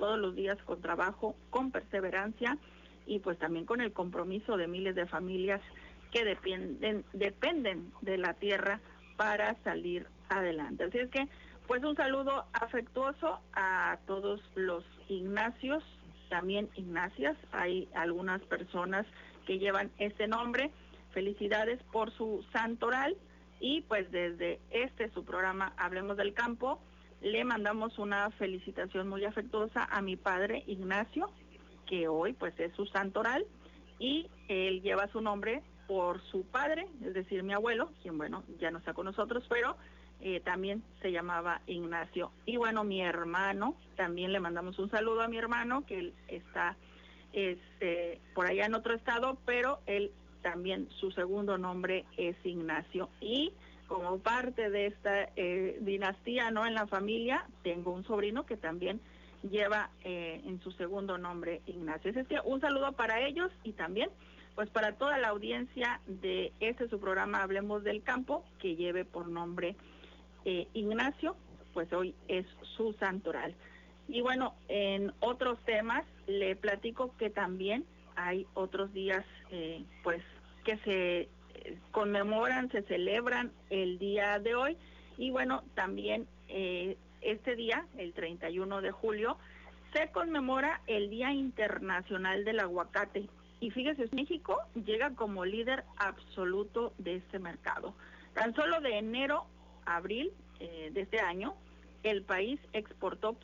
todos los días con trabajo, con perseverancia y pues también con el compromiso de miles de familias que dependen de la tierra para salir adelante. Así es que, pues un saludo afectuoso a todos los Ignacios, también Ignacias, hay algunas personas que llevan este nombre. Felicidades por su santoral y pues desde su programa Hablemos del Campo le mandamos una felicitación muy afectuosa a mi padre Ignacio, que hoy pues es su santoral y él lleva su nombre por su padre, es decir, mi abuelo, quien bueno, ya no está con nosotros, pero también se llamaba Ignacio. Y bueno, mi hermano, también le mandamos un saludo a mi hermano, que él está por allá en otro estado, pero él también su segundo nombre es Ignacio. Y como parte de esta dinastía, ¿no?, en la familia, tengo un sobrino que también lleva en su segundo nombre Ignacio. Así que un saludo para ellos y también pues para toda la audiencia de su programa Hablemos del Campo, que lleve por nombre Ignacio, pues hoy es su santoral. Y bueno, en otros temas le platico que también hay otros días pues que se conmemoran, se celebran el día de hoy. Y bueno, también este día, el 31 de julio, se conmemora el Día Internacional del Aguacate. Y fíjese, México llega como líder absoluto de este mercado. Tan solo de enero a abril de este año, el país exportó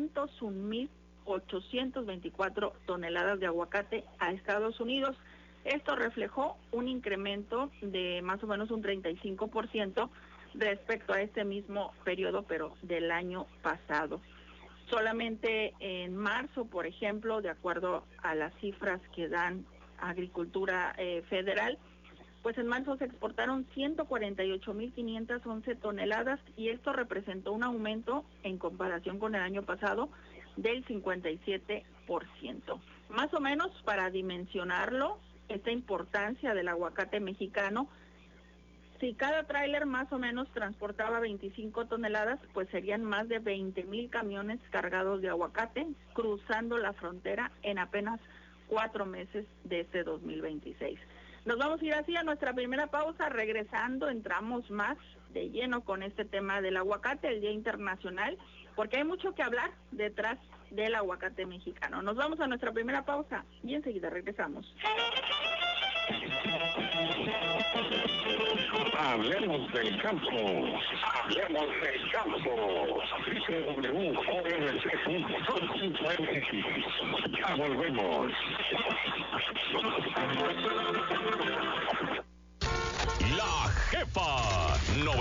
501.824 toneladas de aguacate a Estados Unidos. Esto reflejó un incremento de más o menos un 35% respecto a este mismo periodo, pero del año pasado. Solamente en marzo, por ejemplo, de acuerdo a las cifras que dan Agricultura Federal, pues en marzo se exportaron 148.511 toneladas y esto representó un aumento en comparación con el año pasado del 57%. Más o menos, para dimensionarlo, esta importancia del aguacate mexicano, si cada tráiler más o menos transportaba 25 toneladas, pues serían más de 20,000 camiones cargados de aguacate cruzando la frontera en apenas 4 meses de este 2026. Nos vamos a ir así a nuestra primera pausa. Regresando, entramos más de lleno con este tema del aguacate, el Día Internacional, porque hay mucho que hablar detrás del aguacate mexicano. Nos vamos a nuestra primera pausa y enseguida regresamos. Hablemos del campo. Hablemos del campo. www.org.com.mx. Ya volvemos. La Jefa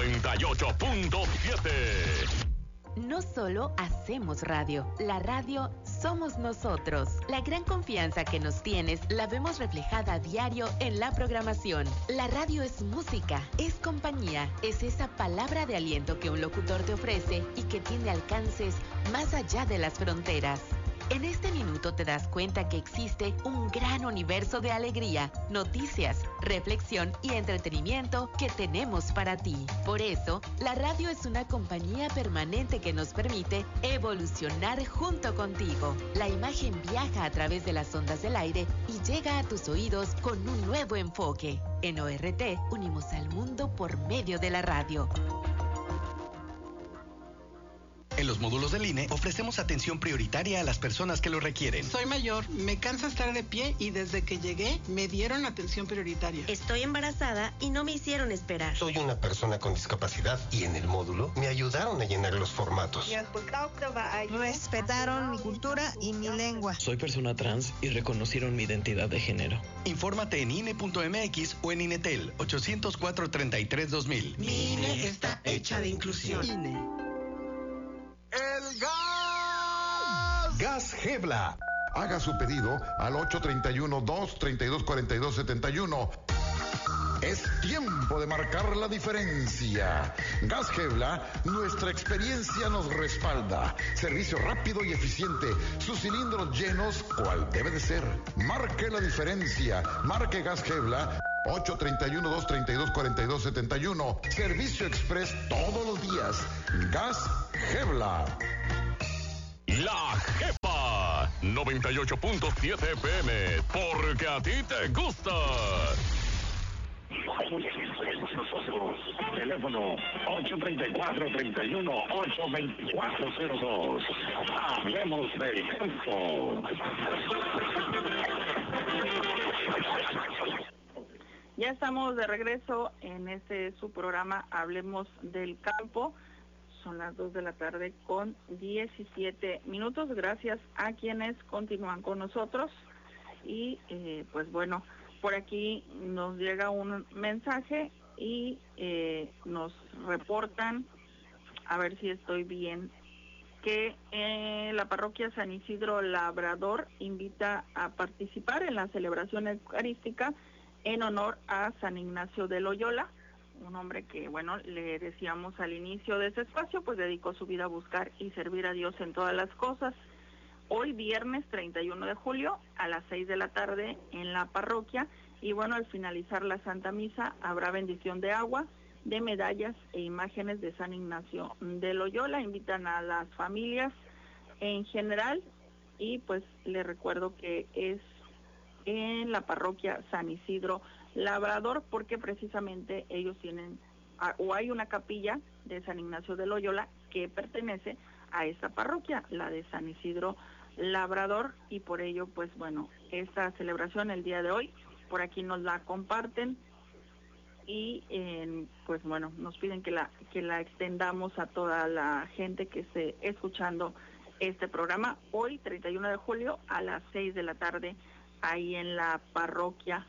98.7. No solo hacemos radio, la radio somos nosotros. La gran confianza que nos tienes la vemos reflejada a diario en la programación. La radio es música, es compañía, es esa palabra de aliento que un locutor te ofrece y que tiene alcances más allá de las fronteras. En este minuto te das cuenta que existe un gran universo de alegría, noticias, reflexión y entretenimiento que tenemos para ti. Por eso, la radio es una compañía permanente que nos permite evolucionar junto contigo. La imagen viaja a través de las ondas del aire y llega a tus oídos con un nuevo enfoque. En ORT, unimos al mundo por medio de la radio. En los módulos del INE ofrecemos atención prioritaria a las personas que lo requieren. Soy mayor, me cansa estar de pie y desde que llegué me dieron atención prioritaria. Estoy embarazada y no me hicieron esperar. Soy una persona con discapacidad y en el módulo me ayudaron a llenar los formatos. Respetaron mi cultura y mi lengua. Soy persona trans y reconocieron mi identidad de género. Infórmate en INE.mx o en INETEL 804-33-2000. Mi INE está hecha de inclusión. INE. ¡El gas! Gas Gebla. Haga su pedido al 831-232-4271. Es tiempo de marcar la diferencia. Gas Gebla, nuestra experiencia nos respalda. Servicio rápido y eficiente. Sus cilindros llenos, cual debe de ser. Marque la diferencia. Marque Gas Gebla. 831-232-4271. Servicio express todos los días. Gas Gebla. La Jefa 98.7 FM, porque a ti te gusta. Nosotros, teléfono 834-31-82402. Hablemos del campo. Ya estamos de regreso en su programa Hablemos del Campo. Son las 2 de la tarde con 17 minutos. Gracias a quienes continúan con nosotros. Y pues bueno, por aquí nos llega un mensaje y nos reportan, a ver si estoy bien, que la parroquia San Isidro Labrador invita a participar en la celebración eucarística en honor a San Ignacio de Loyola, un hombre que, bueno, le decíamos al inicio de ese espacio, pues dedicó su vida a buscar y servir a Dios en todas las cosas. Hoy viernes 31 de julio a las 6 de la tarde en la parroquia, y bueno, al finalizar la Santa Misa habrá bendición de agua, de medallas e imágenes de San Ignacio de Loyola. Invitan a las familias en general y pues les recuerdo que es en la parroquia San Isidro Labrador, porque precisamente ellos tienen, o hay una capilla de San Ignacio de Loyola que pertenece a esta parroquia, la de San Isidro Labrador, y por ello, pues bueno, esta celebración el día de hoy, por aquí nos la comparten y pues bueno, nos piden que la extendamos a toda la gente que esté escuchando este programa hoy, 31 de julio, a las 6 de la tarde, ahí en la parroquia.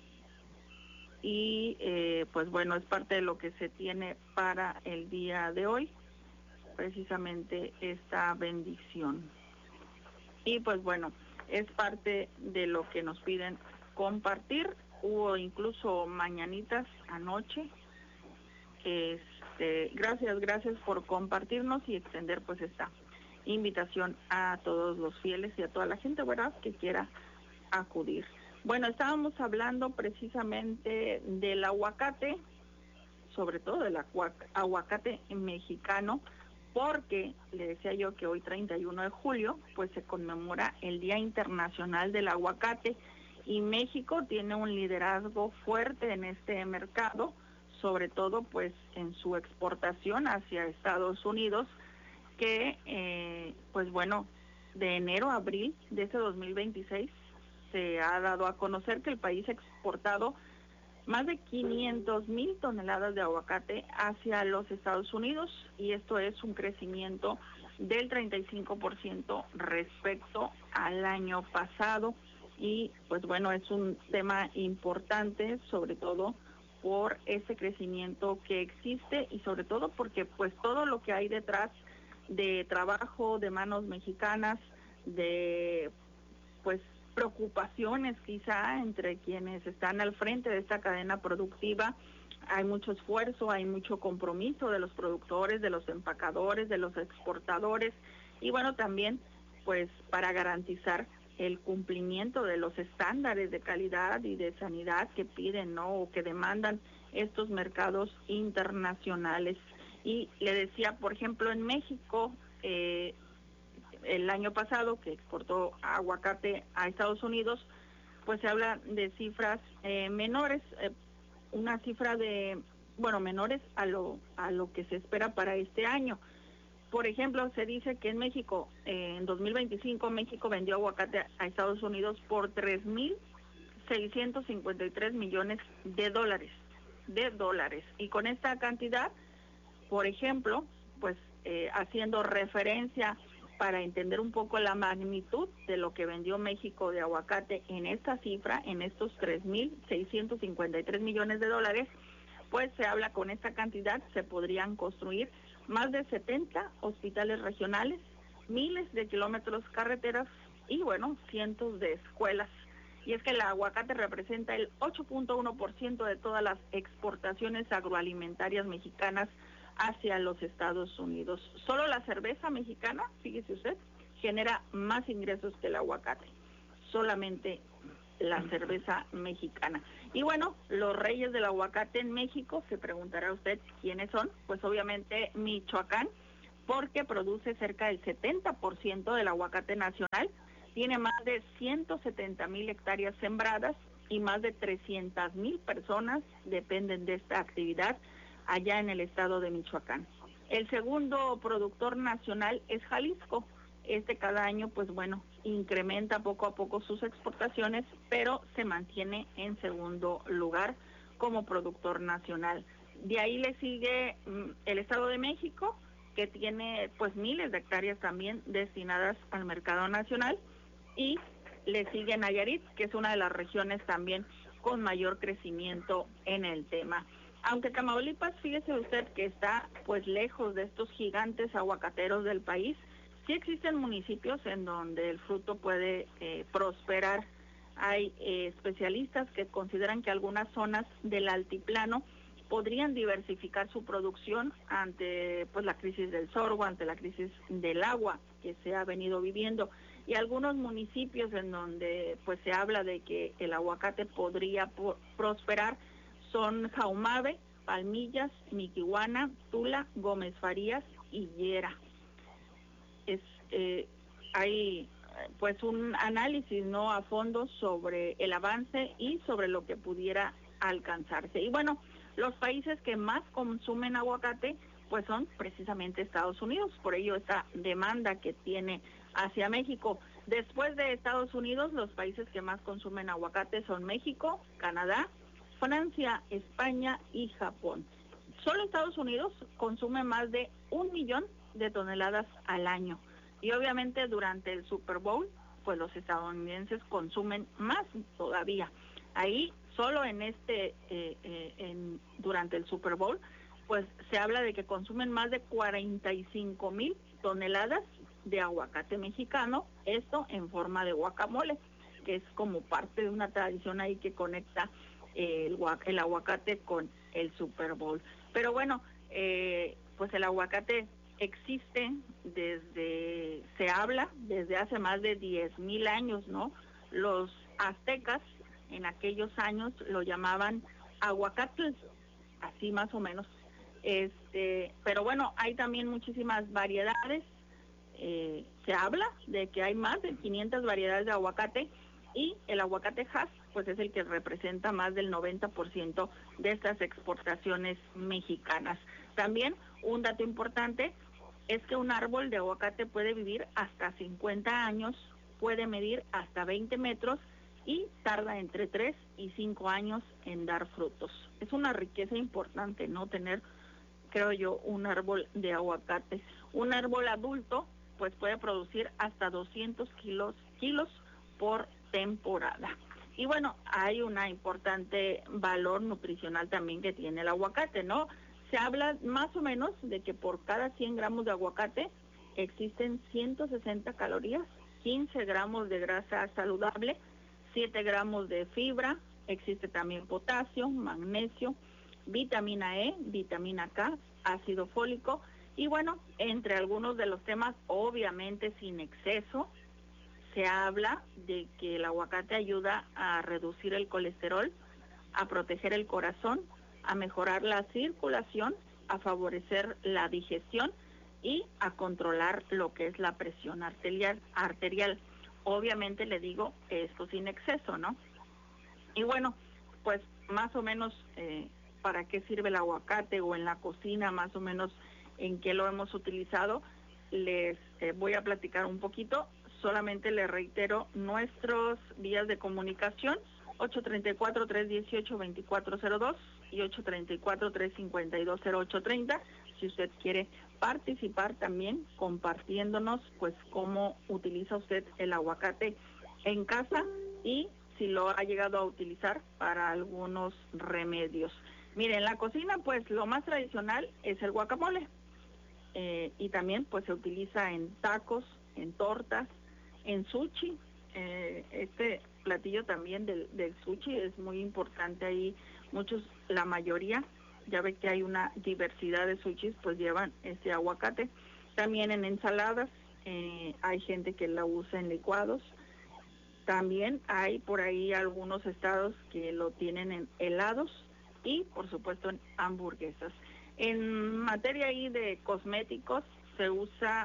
Y pues bueno, es parte de lo que se tiene para el día de hoy, precisamente esta bendición. Y pues bueno, es parte de lo que nos piden compartir. Hubo incluso mañanitas anoche. Gracias por compartirnos y extender pues esta invitación a todos los fieles y a toda la gente, ¿verdad?, que quiera acudir. Bueno, estábamos hablando precisamente del aguacate, sobre todo del aguacate mexicano, porque le decía yo que hoy 31 de julio pues se conmemora el Día Internacional del Aguacate, y México tiene un liderazgo fuerte en este mercado, sobre todo pues en su exportación hacia Estados Unidos, que pues bueno, de enero a abril de este 2026 se ha dado a conocer que el país ha exportado más de 500,000 toneladas de aguacate hacia los Estados Unidos, y esto es un crecimiento del 35% respecto al año pasado. Y pues bueno, es un tema importante, sobre todo por ese crecimiento que existe y sobre todo porque pues todo lo que hay detrás de trabajo de manos mexicanas, de pues preocupaciones quizá entre quienes están al frente de esta cadena productiva. Hay mucho esfuerzo, hay mucho compromiso de los productores, de los empacadores, de los exportadores, y bueno, también pues para garantizar el cumplimiento de los estándares de calidad y de sanidad que piden, ¿no?, o que demandan estos mercados internacionales. Y le decía, por ejemplo, en México, el año pasado que exportó aguacate a Estados Unidos, pues se habla de cifras menores, una cifra de, bueno, menores a lo que se espera para este año. Por ejemplo, se dice que en México, en 2025, México vendió aguacate a Estados Unidos por 3,653 millones de dólares. Y con esta cantidad, por ejemplo, pues haciendo referencia para entender un poco la magnitud de lo que vendió México de aguacate en esta cifra, en estos 3,653 millones de dólares, pues se habla con esta cantidad, se podrían construir más de 70 hospitales regionales, miles de kilómetros carreteras y bueno, cientos de escuelas. Y es que el aguacate representa el 8.1% de todas las exportaciones agroalimentarias mexicanas hacia los Estados Unidos. Solo la cerveza mexicana, fíjese usted, genera más ingresos que el aguacate. Solamente la cerveza mexicana. Y bueno, los reyes del aguacate en México, se preguntará usted quiénes son. Pues obviamente Michoacán, porque produce cerca del 70% del aguacate nacional, tiene más de 170,000 hectáreas sembradas y más de 300,000 personas dependen de esta actividad allá en el estado de Michoacán. El segundo productor nacional es Jalisco. Cada año, pues bueno, incrementa poco a poco sus exportaciones, pero se mantiene en segundo lugar como productor nacional. De ahí le sigue el Estado de México, que tiene pues miles de hectáreas también destinadas al mercado nacional, y le sigue Nayarit, que es una de las regiones también con mayor crecimiento en el tema. Aunque Tamaulipas, fíjese usted que está pues lejos de estos gigantes aguacateros del país, sí existen municipios en donde el fruto puede prosperar. Hay especialistas que consideran que algunas zonas del altiplano podrían diversificar su producción ante pues la crisis del sorgo, ante la crisis del agua que se ha venido viviendo, y algunos municipios en donde pues se habla de que el aguacate podría prosperar son Jaumabe, Palmillas, Miquihuana, Tula, Gómez Farías y Llera. Hay pues un análisis no a fondo sobre el avance y sobre lo que pudiera alcanzarse. Y bueno, los países que más consumen aguacate pues son precisamente Estados Unidos, por ello esta demanda que tiene hacia México. Después de Estados Unidos, los países que más consumen aguacate son México, Canadá, Francia, España y Japón. Solo Estados Unidos consume más de 1 millón de toneladas al año. Y obviamente durante el Super Bowl, pues los estadounidenses consumen más todavía. Ahí, solo durante el Super Bowl, pues se habla de que consumen más de 45,000 toneladas de aguacate mexicano, esto en forma de guacamole, que es como parte de una tradición ahí que conecta el aguacate con el Super Bowl. Pero bueno, pues el aguacate existe se habla desde hace más de 10,000 años, ¿no? Los aztecas en aquellos años lo llamaban aguacatl, así más o menos. Pero bueno, hay también muchísimas variedades. Se habla de que hay más de 500 variedades de aguacate, y el aguacate Hass pues es el que representa más del 90% de estas exportaciones mexicanas. También un dato importante es que un árbol de aguacate puede vivir hasta 50 años, puede medir hasta 20 metros y tarda entre 3 y 5 años en dar frutos. Es una riqueza importante, ¿no? Tener, creo yo, un árbol de aguacate. Un árbol adulto pues puede producir hasta 200 kilos por temporada. Y bueno, hay una importante valor nutricional también que tiene el aguacate, ¿no? Se habla más o menos de que por cada 100 gramos de aguacate existen 160 calorías, 15 gramos de grasa saludable, 7 gramos de fibra, existe también potasio, magnesio, vitamina E, vitamina K, ácido fólico, y bueno, entre algunos de los temas, obviamente sin exceso, se habla de que el aguacate ayuda a reducir el colesterol, a proteger el corazón, a mejorar la circulación, a favorecer la digestión y a controlar lo que es la presión arterial. Obviamente le digo esto sin exceso, ¿no? Y bueno, pues más o menos para qué sirve el aguacate, o en la cocina más o menos en qué lo hemos utilizado, les voy a platicar un poquito. Solamente les reitero nuestros vías de comunicación: 834-318-2402 y 834-352-0830. Si usted quiere participar también compartiéndonos pues cómo utiliza usted el aguacate en casa y si lo ha llegado a utilizar para algunos remedios. Mire, en la cocina pues lo más tradicional es el guacamole, y también pues se utiliza en tacos, en tortas, en sushi. Este platillo también del sushi es muy importante ahí. La mayoría, ya ve que hay una diversidad de sushis, pues llevan este aguacate. También en ensaladas, hay gente que la usa en licuados. También hay por ahí algunos estados que lo tienen en helados y por supuesto en hamburguesas. En materia ahí de cosméticos se usa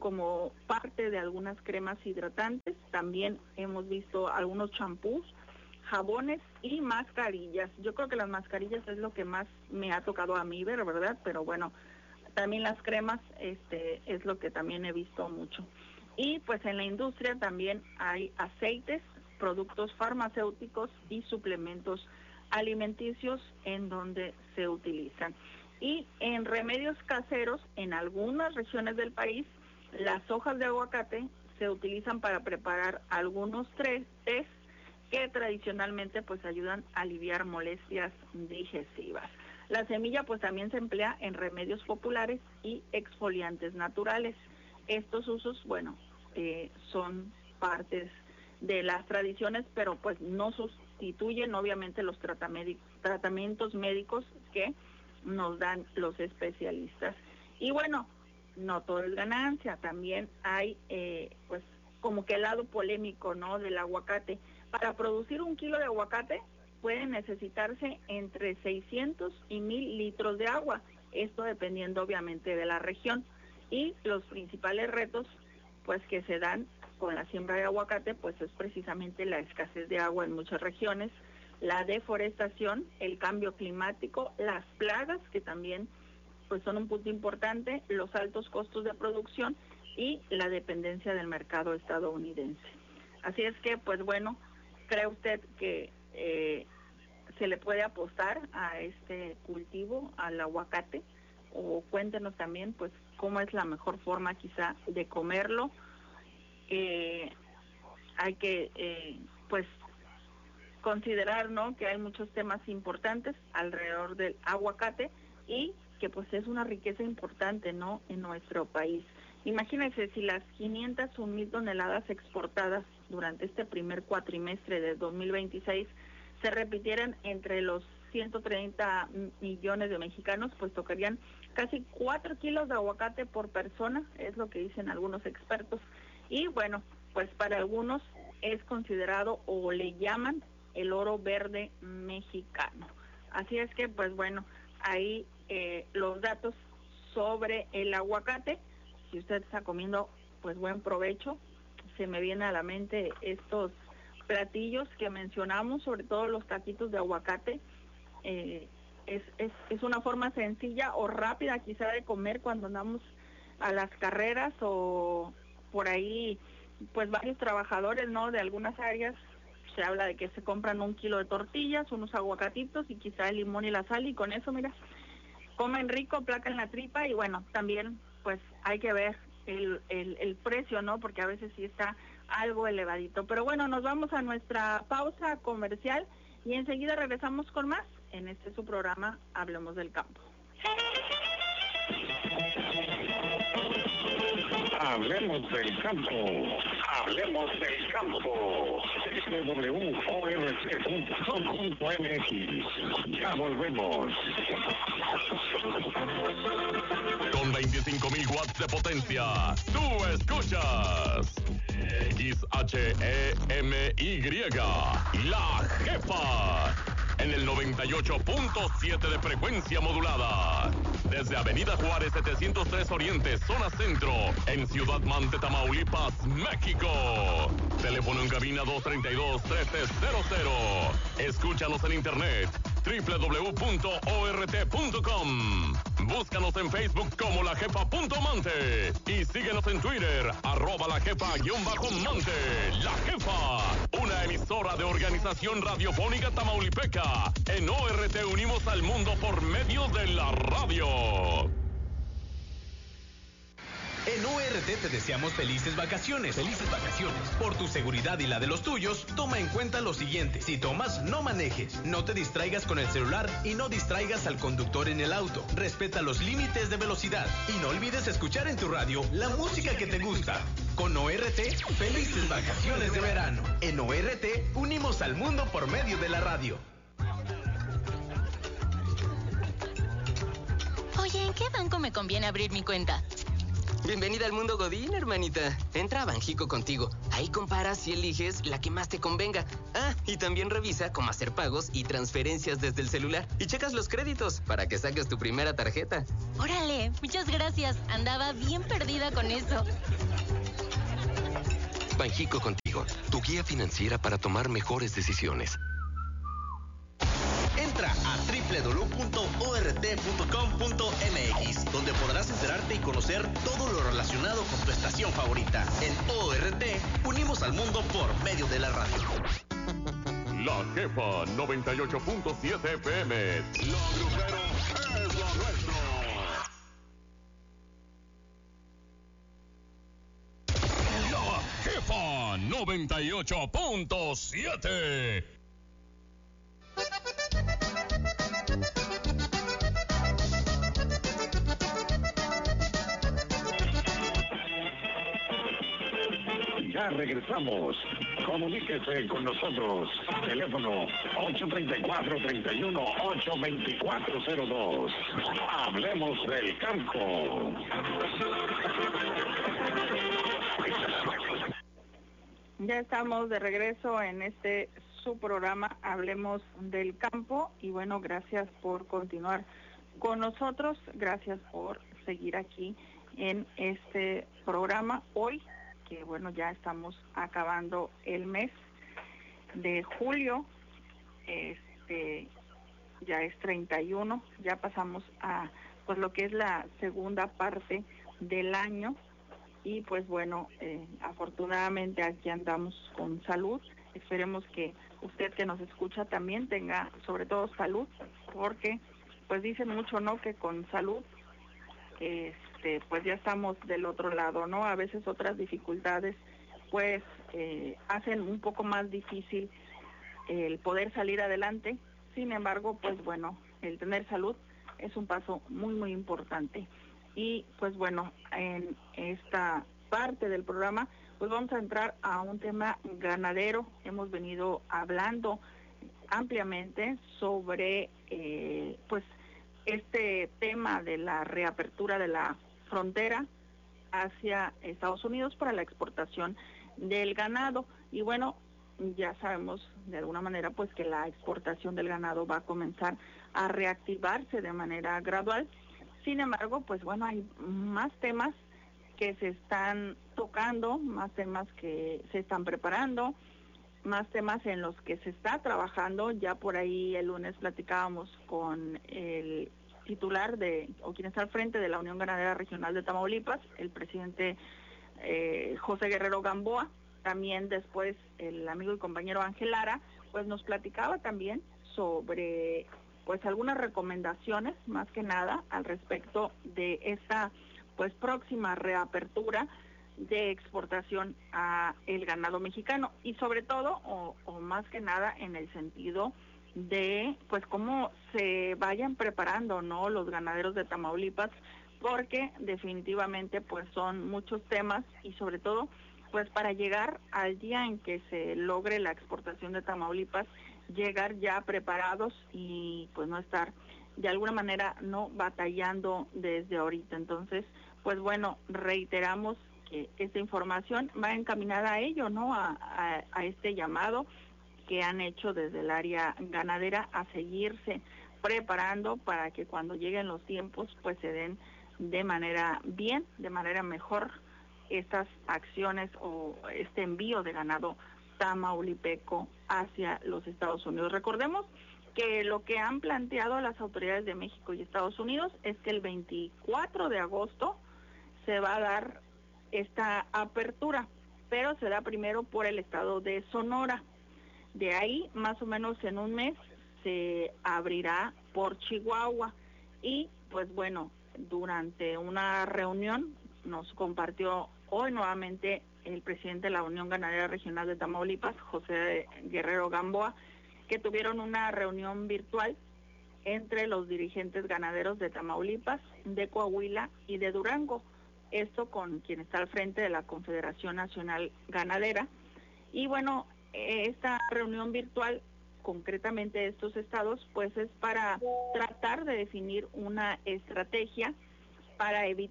como parte de algunas cremas hidratantes. También hemos visto algunos champús, jabones y mascarillas. Yo creo que las mascarillas es lo que más me ha tocado a mí ver, ¿verdad? Pero bueno, también las cremas es lo que también he visto mucho. Y pues en la industria también hay aceites, productos farmacéuticos y suplementos alimenticios en donde se utilizan. Y en remedios caseros, en algunas regiones del país, las hojas de aguacate se utilizan para preparar algunos tés que tradicionalmente pues ayudan a aliviar molestias digestivas. La semilla pues también se emplea en remedios populares y exfoliantes naturales. Estos usos, bueno, son partes de las tradiciones, pero pues no sustituyen obviamente los tratamientos médicos que nos dan los especialistas. Y bueno, no todo es ganancia, también hay pues como que el lado polémico, ¿no?, del aguacate. Para producir 1 kilo de aguacate pueden necesitarse entre 600 y 1000 litros de agua, esto dependiendo obviamente de la región. Y los principales retos pues que se dan con la siembra de aguacate pues es precisamente la escasez de agua en muchas regiones, la deforestación, el cambio climático, las plagas, que también pues son un punto importante, los altos costos de producción y la dependencia del mercado estadounidense. Así es que, pues bueno, ¿cree usted que se le puede apostar a este cultivo, al aguacate? O cuéntenos también, pues, cómo es la mejor forma quizá de comerlo. Hay que, pues, considerar, ¿no?, que hay muchos temas importantes alrededor del aguacate y que pues es una riqueza importante, ¿no?, en nuestro país. Imagínense si las 501,000 toneladas exportadas durante este primer cuatrimestre de 2026 se repitieran entre los 130 millones de mexicanos, pues tocarían casi 4 kilos de aguacate por persona, es lo que dicen algunos expertos. Y bueno, pues para algunos es considerado o le llaman el oro verde mexicano. Así es que, pues bueno, ahí los datos sobre el aguacate. Si usted está comiendo, pues buen provecho. Se me viene a la mente estos platillos que mencionamos, sobre todo los taquitos de aguacate. Es una forma sencilla o rápida quizá de comer cuando andamos a las carreras o por ahí, pues varios trabajadores, ¿no?, de algunas áreas. Se habla de que se compran 1 kilo de tortillas, unos aguacatitos y quizá el limón y la sal, y con eso, mira, comen rico, placa en la tripa. Y bueno, también pues hay que ver el precio, ¿no?, porque a veces sí está algo elevadito. Pero bueno, nos vamos a nuestra pausa comercial y enseguida regresamos con más en su programa Hablemos del Campo. Hablemos del campo. Hablemos del campo. www.org.com.mx. Ya volvemos. Con 25,000 watts de potencia, tú escuchas XHEMY, La Jefa, en el 98.7 de frecuencia modulada. Desde Avenida Juárez 703 Oriente, zona centro, en Ciudad Mante, Tamaulipas, México. Teléfono en cabina 232-1300. Escúchanos en internet www.ort.com. Búscanos en Facebook como lajefa.mante y síguenos en Twitter @lajefa_mante. La Jefa, una emisora de Organización Radiofónica Tamaulipeca. En ORT unimos al mundo por medio de la radio. En ORT te deseamos felices vacaciones. Felices vacaciones. Por tu seguridad y la de los tuyos, toma en cuenta lo siguiente. Si tomas, no manejes. No te distraigas con el celular y no distraigas al conductor en el auto. Respeta los límites de velocidad. Y no olvides escuchar en tu radio la música que te gusta. Con ORT, felices vacaciones de verano. En ORT, unimos al mundo por medio de la radio. Oye, ¿en qué banco me conviene abrir mi cuenta? Bienvenida al mundo Godín, hermanita. Entra a Banjico contigo. Ahí comparas y eliges la que más te convenga. Ah, y también revisa cómo hacer pagos y transferencias desde el celular. Y checas los créditos para que saques tu primera tarjeta. Órale, muchas gracias. Andaba bien perdida con eso. Banjico contigo, tu guía financiera para tomar mejores decisiones. Entra a www.ort.com.mx, donde podrás enterarte y conocer todo lo relacionado con tu estación favorita. En ORT, unimos al mundo por medio de la radio. La Jefa 98.7 FM. La Grupero es lo nuestro. La Jefa 98.7. Ya regresamos. Comuníquese con nosotros. Teléfono 834-31-82402. Hablemos del campo. Ya estamos de regreso en su programa Hablemos del Campo. Y bueno, gracias por continuar con nosotros. Gracias por seguir aquí en este programa. Hoy, que bueno, ya estamos acabando el mes de julio, ya es 31, ya pasamos a pues lo que es la segunda parte del año y pues bueno, afortunadamente aquí andamos con salud. Esperemos que usted que nos escucha también tenga sobre todo salud, porque pues dicen mucho, ¿no?, que con salud pues ya estamos del otro lado, ¿no? A veces otras dificultades pues hacen un poco más difícil el poder salir adelante. Sin embargo, pues bueno, el tener salud es un paso muy, muy importante. Y pues bueno, en esta parte del programa pues vamos a entrar a un tema ganadero. Hemos venido hablando ampliamente sobre pues este tema de la reapertura de la frontera hacia Estados Unidos para la exportación del ganado. Y bueno, ya sabemos de alguna manera pues que la exportación del ganado va a comenzar a reactivarse de manera gradual. Sin embargo, pues bueno, hay más temas que se están tocando, más temas que se están preparando, más temas en los que se está trabajando. Ya por ahí el lunes platicábamos con el titular o quien está al frente de la Unión Ganadera Regional de Tamaulipas, el presidente José Guerrero Gamboa. También después el amigo y compañero Ángel Lara pues nos platicaba también sobre pues algunas recomendaciones, más que nada al respecto de esta pues próxima reapertura de exportación a el ganado mexicano, y sobre todo o más que nada en el sentido de pues cómo se vayan preparando, ¿no?, los ganaderos de Tamaulipas, porque definitivamente pues son muchos temas y sobre todo pues para llegar al día en que se logre la exportación de Tamaulipas, llegar ya preparados y pues no estar de alguna manera no batallando desde ahorita. Entonces, pues bueno, reiteramos que esta información va encaminada a ello, ¿no?, a este llamado que han hecho desde el área ganadera a seguirse preparando para que cuando lleguen los tiempos pues se den de manera bien, de manera mejor estas acciones o este envío de ganado tamaulipeco hacia los Estados Unidos. Recordemos que lo que han planteado las autoridades de México y Estados Unidos es que el 24 de agosto se va a dar esta apertura, pero se da primero por el estado de Sonora. De ahí, más o menos en un mes, se abrirá por Chihuahua. Y, pues bueno, durante una reunión nos compartió hoy nuevamente el presidente de la Unión Ganadera Regional de Tamaulipas, José Guerrero Gamboa, que tuvieron una reunión virtual entre los dirigentes ganaderos de Tamaulipas, de Coahuila y de Durango. Esto con quien está al frente de la Confederación Nacional Ganadera. Y bueno, esta reunión virtual, concretamente de estos estados, pues es para tratar de definir una estrategia para evitar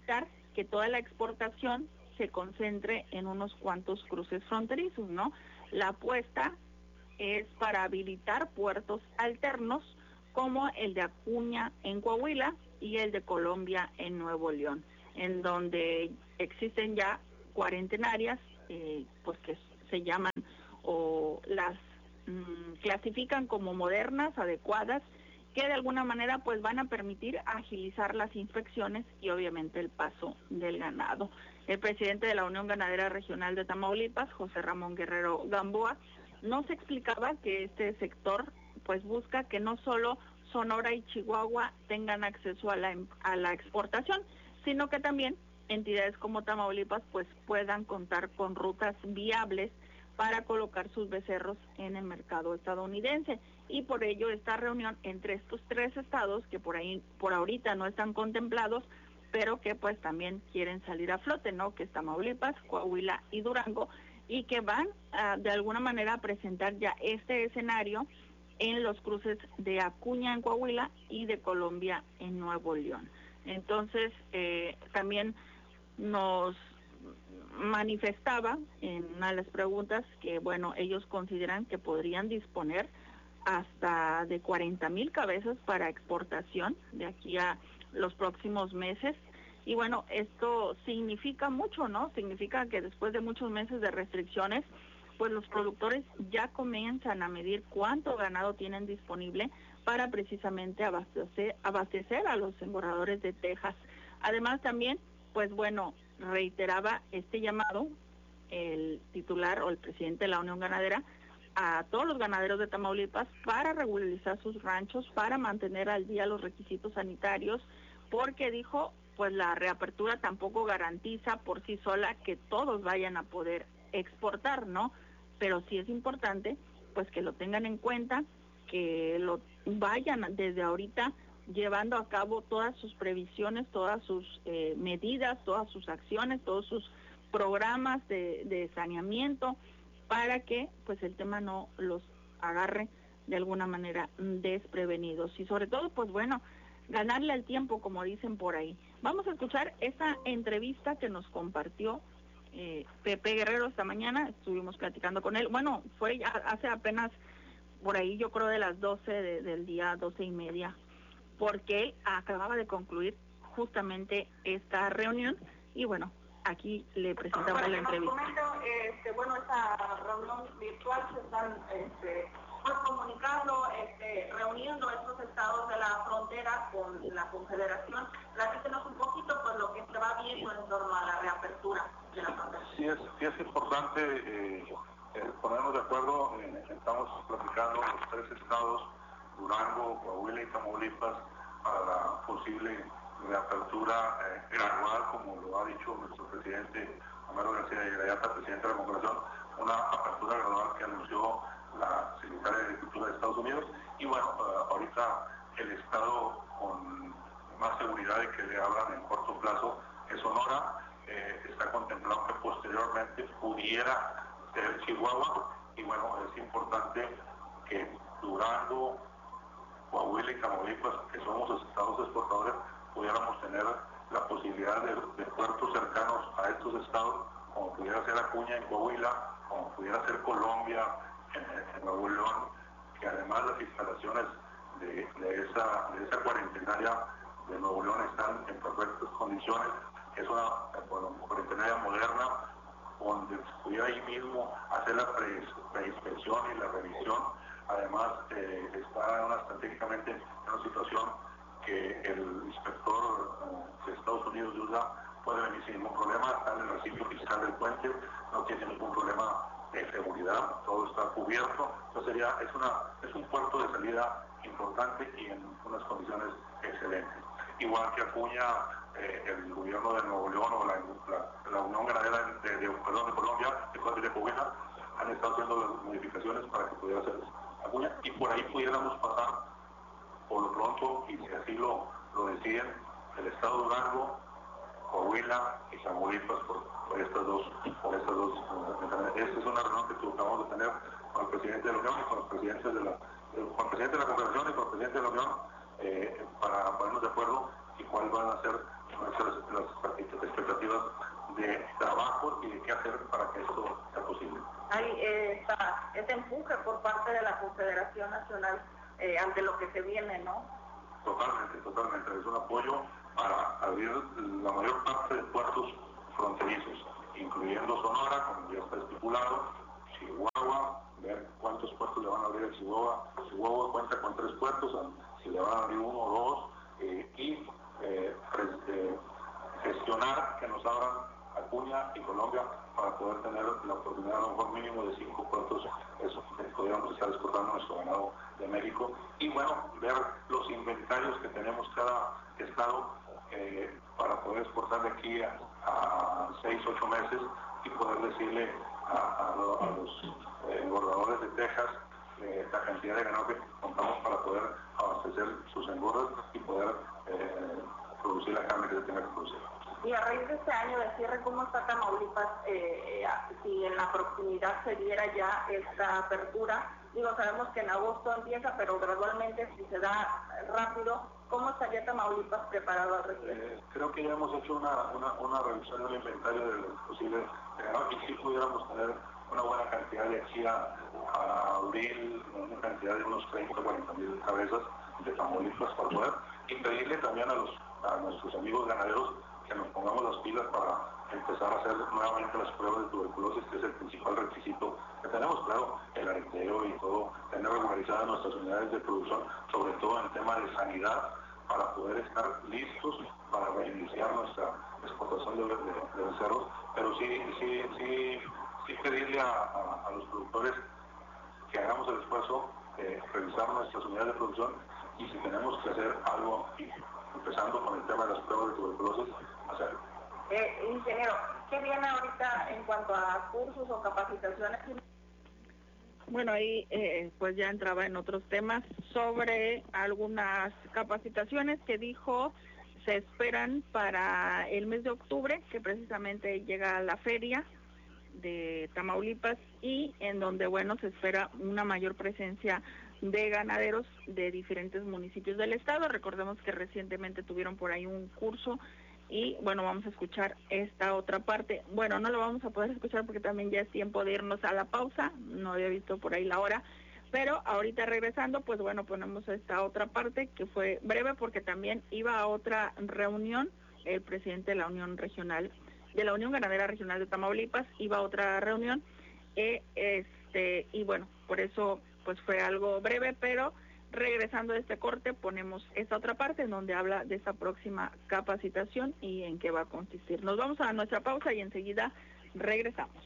que toda la exportación se concentre en unos cuantos cruces fronterizos, ¿no? La apuesta es para habilitar puertos alternos como el de Acuña en Coahuila y el de Colombia en Nuevo León, en donde existen ya cuarentenarias, pues que se llaman o las clasifican como modernas, adecuadas, que de alguna manera pues van a permitir agilizar las inspecciones y obviamente el paso del ganado. El presidente de la Unión Ganadera Regional de Tamaulipas, José Ramón Guerrero Gamboa, nos explicaba que este sector pues busca que no solo Sonora y Chihuahua tengan acceso a la exportación, sino que también entidades como Tamaulipas pues puedan contar con rutas viables para colocar sus becerros en el mercado estadounidense, y por ello esta reunión entre estos 3 estados que por ahorita no están contemplados, pero que pues también quieren salir a flote, ¿no? Que es Tamaulipas, Coahuila y Durango, y que van de alguna manera a presentar ya este escenario en los cruces de Acuña en Coahuila y de Colombia en Nuevo León. Entonces también nos manifestaba en una de las preguntas que, bueno, ellos consideran que podrían disponer hasta de 40,000 cabezas para exportación de aquí a los próximos meses. Y bueno, esto significa mucho, ¿no? Significa que después de muchos meses de restricciones, pues los productores ya comienzan a medir cuánto ganado tienen disponible para precisamente abastecer a los engordadores de Texas. Además también, pues bueno, reiteraba este llamado el titular o el presidente de la Unión Ganadera a todos los ganaderos de Tamaulipas para regularizar sus ranchos, para mantener al día los requisitos sanitarios, porque dijo, pues la reapertura tampoco garantiza por sí sola que todos vayan a poder exportar, ¿no? Pero sí es importante, pues que lo tengan en cuenta, que lo vayan desde ahorita llevando a cabo todas sus previsiones, todas sus medidas, todas sus acciones, todos sus programas de saneamiento, para que pues el tema no los agarre de alguna manera desprevenidos. Y sobre todo, pues bueno, ganarle al tiempo, como dicen por ahí. Vamos a escuchar esa entrevista que nos compartió Pepe Guerrero esta mañana. Estuvimos platicando con él. Bueno, fue hace apenas por ahí, yo creo de las 12 del día, 12:30, porque él acababa de concluir justamente esta reunión y bueno, aquí le presentamos la entrevista. Bueno, esta reunión virtual se están pues comunicando, reuniendo estos estados de la frontera con la Confederación. Platíquenos un poquito pues lo que se va viendo en torno a la reapertura de la frontera. Sí es importante ponernos de acuerdo. Estamos platicando los 3 estados, Durango, Coahuila y Tamaulipas, para la posible reapertura gradual, como lo ha dicho nuestro presidente Homero García de Irayata, presidente de la Confederación, una apertura gradual que anunció la secretaria de Agricultura de Estados Unidos. Y bueno, ahorita el estado con más seguridad de que le hablan en corto plazo es Sonora. Está contemplado que posteriormente pudiera ser Chihuahua, y bueno, es importante que Durango, Coahuila y Tamaulipas, que somos los estados exportadores, pudiéramos tener la posibilidad de puertos cercanos a estos estados, como pudiera ser Acuña en Coahuila, como pudiera ser Colombia en Nuevo León, que además las instalaciones de esa cuarentenaria de Nuevo León están en perfectas condiciones. Es una cuarentenaria moderna, donde se pudiera ahí mismo hacer la preinspección y la revisión. Además, está estratégicamente en una situación que el inspector de Estados Unidos de USDA puede venir sin ningún problema, está en el recinto fiscal del puente, no tiene ningún problema de seguridad, todo está cubierto. Entonces es un puerto de salida importante y en unas condiciones excelentes. Igual que Acuña, el gobierno de Nuevo León o la Unión Ganadera de Colombia, de Coahuila, han estado haciendo las modificaciones para que pudiera ser Acuña, y por ahí pudiéramos pasar por lo pronto, y si así lo deciden, el estado de Durango, Coahuila y Tamaulipas por estas dos. Esta es una reunión que acabamos de tener con el presidente de la Unión y con el presidente de la Confederación y con el presidente de la Unión, para ponernos de acuerdo y cuáles van a ser las expectativas de trabajo y de qué hacer para que esto sea posible. Hay este empuje por parte de la Confederación Nacional ante lo que se viene, ¿no? Totalmente. Es un apoyo para abrir la mayor parte de puertos fronterizos, incluyendo Sonora, como ya está estipulado, Chihuahua, ver cuántos puertos le van a abrir a Chihuahua. Chihuahua cuenta con 3 puertos, si le van a abrir 1 o 2, y gestionar que nos abran Acuña y Colombia para poder tener la oportunidad a lo mejor mínimo de 5 puertos, eso que podríamos estar exportando nuestro ganado de México, y bueno, ver los inventarios que tenemos cada estado para poder exportar de aquí a 6-8 meses y poder decirle a los engordadores de Texas la cantidad de ganado que contamos para poder abastecer sus engordas y poder producir la carne que se tenga que producir. Y a raíz de este año de cierre, ¿cómo está Tamaulipas? Si en la proximidad se diera ya esta apertura, sabemos que en agosto empieza, pero gradualmente, si se da rápido, ¿cómo estaría Tamaulipas preparado al respecto? Creo que ya hemos hecho una revisión del inventario de los posibles ganado y si pudiéramos tener una buena cantidad de aquí a abril, una cantidad de unos 30 o 40 mil cabezas de Tamaulipas para poder, y pedirle también a nuestros amigos ganaderos que nos pongamos las pilas para empezar a hacer nuevamente las pruebas de tuberculosis, que es el principal requisito que tenemos, claro, el aleteo y todo, tener regularizadas nuestras unidades de producción, sobre todo en tema de sanidad, para poder estar listos para reiniciar nuestra exportación de becerros, pero sí pedirle a los productores que hagamos el esfuerzo de revisar nuestras unidades de producción y si tenemos que hacer algo, empezando con el tema de las pruebas de tuberculosis, hacerlo. Ingeniero, ¿qué viene ahorita en cuanto a cursos o capacitaciones? Bueno, ahí pues ya entraba en otros temas sobre algunas capacitaciones que dijo se esperan para el mes de octubre, que precisamente llega la feria de Tamaulipas y en donde, bueno, se espera una mayor presencia de ganaderos de diferentes municipios del estado. Recordemos que recientemente tuvieron por ahí un curso y, bueno, vamos a escuchar esta otra parte. Bueno, no lo vamos a poder escuchar porque también ya es tiempo de irnos a la pausa, no había visto por ahí la hora, pero ahorita regresando, pues bueno, ponemos esta otra parte que fue breve porque también iba a otra reunión, el presidente de la Unión Regional, de la Unión Ganadera Regional de Tamaulipas, iba a otra reunión, y bueno, por eso pues fue algo breve, pero regresando de este corte ponemos esta otra parte en donde habla de esta próxima capacitación y en qué va a consistir. Nos vamos a nuestra pausa y enseguida regresamos.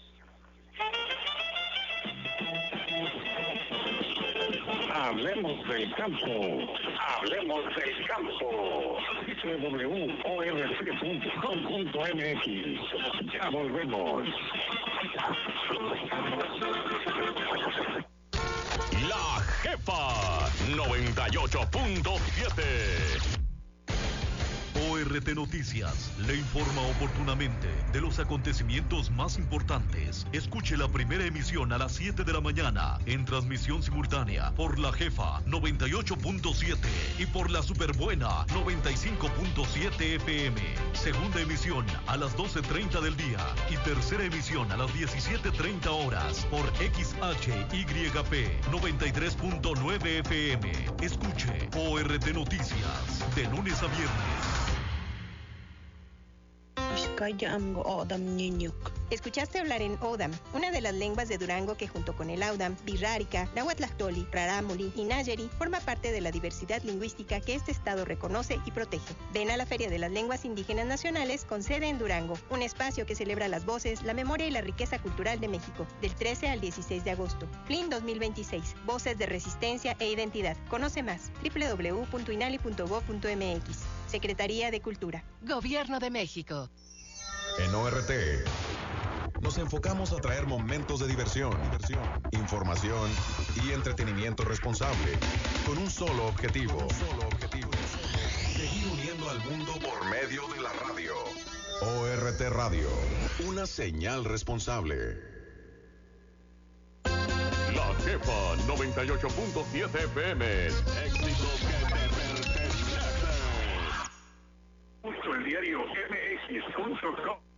Hablemos del campo. Hablemos del campo. www.orc.com.mx. Ya volvemos. La Jefa 98.7. ORT Noticias le informa oportunamente de los acontecimientos más importantes. Escuche la primera emisión a las 7 de la mañana en transmisión simultánea por La Jefa 98.7 y por la Superbuena 95.7 FM. Segunda emisión a las 12:30 del día y tercera emisión a las 17:30 horas por XHYP 93.9 FM. Escuche ORT Noticias de lunes a viernes. Escuchaste hablar en Odam, una de las lenguas de Durango que junto con el Audam, Birrárica, Nahuatlactoli, Rarámuri y Nayeri forma parte de la diversidad lingüística que este estado reconoce y protege. Ven a la Feria de las Lenguas Indígenas Nacionales con sede en Durango, un espacio que celebra las voces, la memoria y la riqueza cultural de México, del 13 al 16 de agosto. FLIN 2026, Voces de Resistencia e Identidad. Conoce más, www.inali.gov.mx. Secretaría de Cultura. Gobierno de México. En ORT nos enfocamos a traer momentos de diversión, información y entretenimiento responsable, con un solo objetivo. Seguir uniendo al mundo por medio de la radio. ORT Radio, una señal responsable. La Jefa 98.7 FM. Éxitos que te pertenecen. por el diario MX.com.